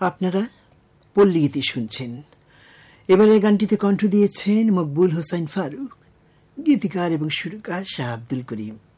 আপনারা পল্লীগীতি শুনছেন। এবারে গানটিতে কণ্ঠ দিয়েছেন মকবুল হোসেন ফারুক, গীতিকার এবং সুরকার শাহ আব্দুল করিম।